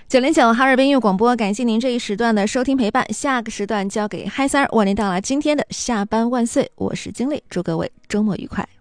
909哈尔滨音乐广播，感谢您这一时段的收听陪伴。下个时段交给嗨三儿，为您带来今天的下班万岁。我是经理，祝各位周末愉快。